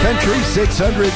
Country 600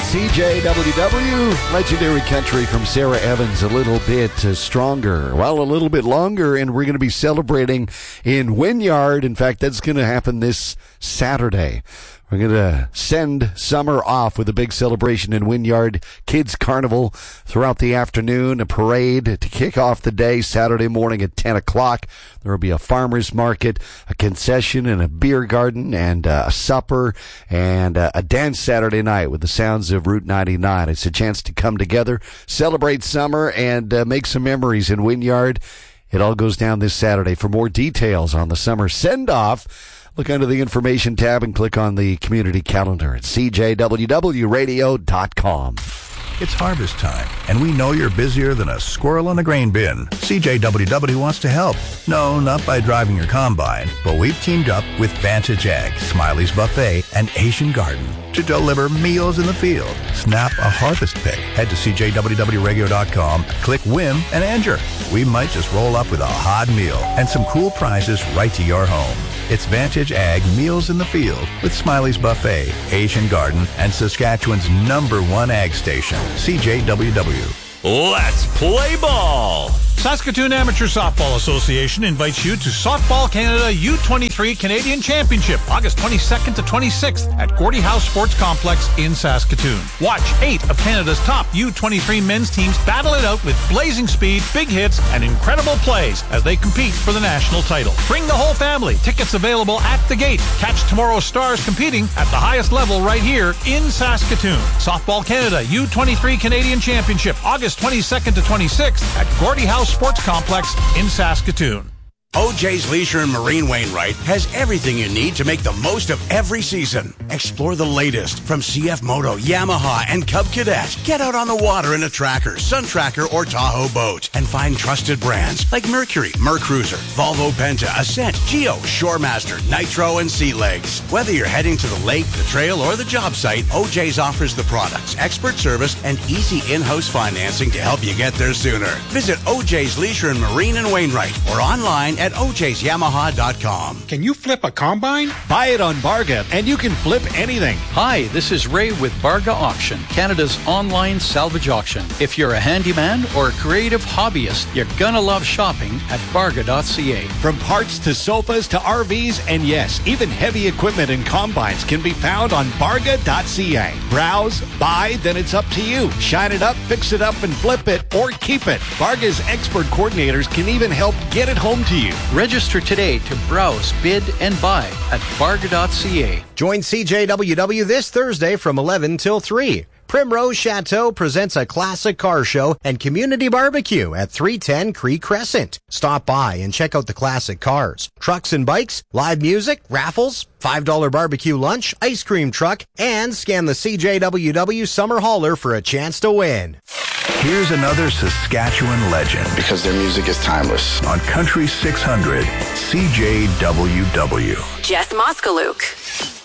CJWW. Legendary country from Sarah Evans, a little bit stronger. Well, a little bit longer, and we're going to be celebrating in Wynyard. In fact, that's going to happen this Saturday. We're going to send summer off with a big celebration in Wynyard. Kids Carnival throughout the afternoon, a parade to kick off the day Saturday morning at 10 o'clock. There will be a farmer's market, a concession, and a beer garden, and a supper, and a dance Saturday night with the sounds of Route 99. It's a chance to come together, celebrate summer, and make some memories in Wynyard. It all goes down this Saturday. For more details on the summer send-off, look under the information tab and click on the community calendar at cjwwradio.com. It's harvest time, and we know you're busier than a squirrel in a grain bin. CJWW wants to help. No, not by driving your combine, but we've teamed up with Vantage Ag, Smiley's Buffet, and Asian Garden to deliver meals in the field. Snap a harvest pick. Head to cjwwradio.com, click Win, and enter. We might just roll up with a hot meal and some cool prizes right to your home. It's Vantage Ag Meals in the Field with Smiley's Buffet, Asian Garden, and Saskatchewan's #1 ag station, CJWW. Let's play ball! Saskatoon Amateur Softball Association invites you to Softball Canada U23 Canadian Championship, August 22nd to 26th at Gordie House Sports Complex in Saskatoon. Watch 8 of Canada's top U23 men's teams battle it out with blazing speed, big hits, and incredible plays as they compete for the national title. Bring the whole family. Tickets available at the gate. Catch tomorrow's stars competing at the highest level right here in Saskatoon. Softball Canada U23 Canadian Championship, August 22nd to 26th at Gordie House Sports Complex in Saskatoon. OJ's Leisure and Marine Wainwright has everything you need to make the most of every season. Explore the latest from CF Moto, Yamaha, and Cub Cadet. Get out on the water in a Tracker, Sun Tracker, or Tahoe boat and find trusted brands like Mercury, Mercruiser, Volvo Penta, Ascent, Geo, Shoremaster, Nitro, and Sea Legs. Whether you're heading to the lake, the trail, or the job site, OJ's offers the products, expert service, and easy in-house financing to help you get there sooner. Visit OJ's Leisure and Marine and Wainwright or online at ojsyamaha.com. Can you flip a combine? Buy it on Barga, and you can flip anything. Hi, this is Ray with Barga Auction, Canada's online salvage auction. If you're a handyman or a creative hobbyist, you're gonna love shopping at barga.ca. From parts to sofas to RVs, and yes, even heavy equipment and combines can be found on barga.ca. Browse, buy, then it's up to you. Shine it up, fix it up, and flip it, or keep it. Barga's expert coordinators can even help get it home to you. Register today to browse, bid, and buy at barga.ca. Join CJWW this Thursday from 11 till 3. Primrose Chateau presents a classic car show and community barbecue at 310 Creek Crescent. Stop by and check out the classic cars, trucks and bikes, live music, raffles, $5 barbecue lunch, ice cream truck, and scan the CJWW Summer Hauler for a chance to win. Here's another Saskatchewan legend. Because their music is timeless. On Country 600 CJWW. Jess Moskaluk.